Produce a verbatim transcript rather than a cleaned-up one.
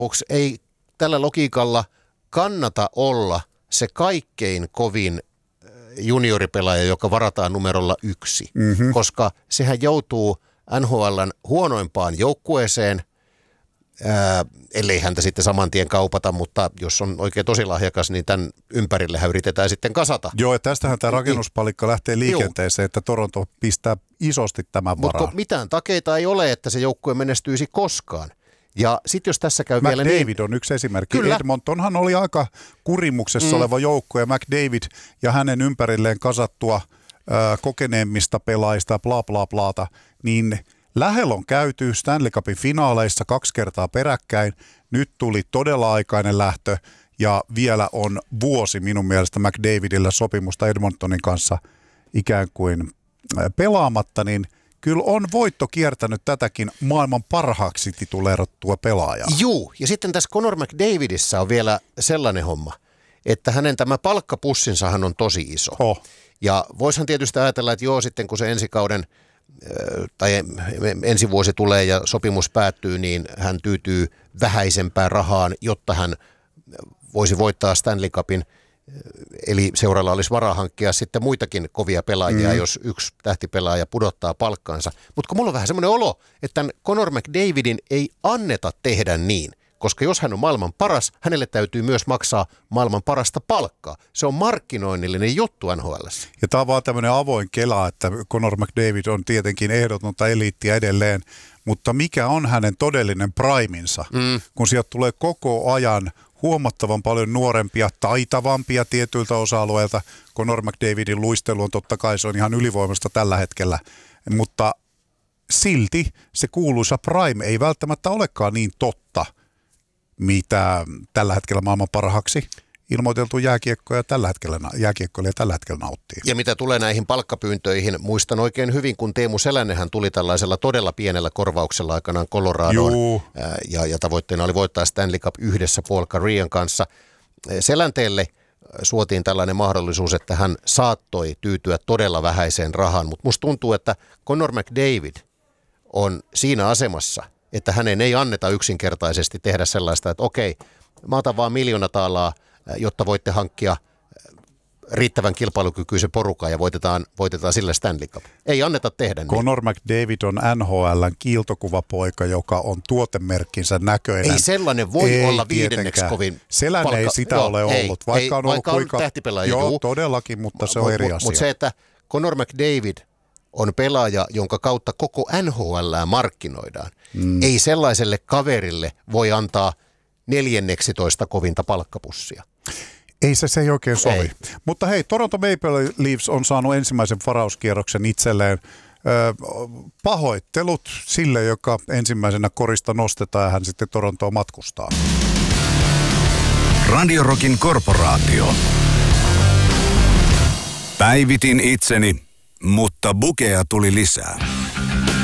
onko ei tällä logiikalla kannata olla se kaikkein kovin junioripelaaja, joka varataan numerolla yksi, mm-hmm. koska sehän joutuu N H L:n huonoimpaan joukkueeseen, ää, ellei häntä sitten saman tien kaupata, mutta jos on oikein tosi lahjakas, niin tämän ympärillehän yritetään sitten kasata. Joo, ja tästähän tämä rakennuspalikka lähtee liikenteeseen, Joo. että Toronto pistää isosti tämän varaan. Mutta mitään takeita ei ole, että se joukkue menestyisi koskaan. Ja sitten jos tässä käy McDavid vielä niin... on yksi esimerkki. Kyllä. Edmontonhan oli aika kurimuksessa mm. oleva joukko, ja McDavid ja hänen ympärilleen kasattua äh, kokeneemmista pelaajista, bla bla blaata, niin lähellä on käyty Stanley Cupin finaaleissa kaksi kertaa peräkkäin. Nyt tuli todella aikainen lähtö, ja vielä on vuosi minun mielestä McDavidillä sopimusta Edmontonin kanssa ikään kuin äh, pelaamatta, niin kyllä on voitto kiertänyt tätäkin maailman parhaaksi tituleerattua pelaajaa. Juu, ja sitten tässä Connor McDavidissä on vielä sellainen homma, että hänen tämä palkkapussinsahan on tosi iso. Oh. Ja voisihan tietysti ajatella, että joo, sitten kun se ensi kauden tai ensi vuosi tulee ja sopimus päättyy, niin hän tyytyy vähäisempään rahaan, jotta hän voisi voittaa Stanley Cupin. Eli seuralla olisi varaa hankkia sitten muitakin kovia pelaajia, mm. jos yksi tähtipelaaja pudottaa palkkansa. Mutta kun mulla on vähän semmoinen olo, että tämän Connor McDavidin ei anneta tehdä niin, koska jos hän on maailman paras, hänelle täytyy myös maksaa maailman parasta palkkaa. Se on markkinoinnillinen juttu N H L:ssä. Ja tämä on vaan tämmöinen avoin kela, että Connor McDavid on tietenkin ehdotonta eliittiä edelleen, mutta mikä on hänen todellinen priminsa, mm. kun sieltä tulee koko ajan huomattavan paljon nuorempia, taitavampia tietyiltä osa-alueilta. Connor McDavidin luistelu on totta kai, se on ihan ylivoimasta tällä hetkellä, mutta silti se kuuluisa prime ei välttämättä olekaan niin totta, mitä tällä hetkellä maailman parhaaksi ilmoiteltu jääkiekkoja tällä hetkellä, jääkiekkoilija tällä hetkellä nauttii. Ja mitä tulee näihin palkkapyyntöihin, muistan oikein hyvin, kun Teemu Selännehän tuli tällaisella todella pienellä korvauksella aikanaan Coloradoon. Ja, ja tavoitteena oli voittaa Stanley Cup yhdessä Paul Kariyan kanssa. Selänteelle suotiin tällainen mahdollisuus, että hän saattoi tyytyä todella vähäiseen rahaan, mutta musta tuntuu, että Connor McDavid on siinä asemassa, että hänen ei anneta yksinkertaisesti tehdä sellaista, että okei, mä otan vaan miljoona taalaa, jotta voitte hankkia riittävän kilpailukykyisen porukan ja voitetaan, voitetaan sille Stanley Cup. Ei anneta tehdä niin. Conor McDavid on N H L:n kiiltokuvapoika, joka on tuotemerkkinsä näköinen. Ei sellainen voi ei olla viidenneksi kovin Selän palkka... ei sitä joo, ole ei, ollut, vaikka ei, on ollut vaikka kuinka... on tähtipelaaja. Joo, juu. todellakin, mutta se M- on eri m- asia. Mutta se, että Conor McDavid on pelaaja, jonka kautta koko N H L:ää markkinoidaan. Mm. Ei sellaiselle kaverille voi antaa neljänneksitoista kovinta palkkapussia. Ei se, se ei oikein sovi. Ei. Mutta hei, Toronto Maple Leafs on saanut ensimmäisen varauskierroksen itselleen. Ö, pahoittelut sille, joka ensimmäisenä korista nostetaan ja hän sitten Torontoon matkustaa. Radio Rockin korporaatio. Päivitin itseni, mutta bukea tuli lisää.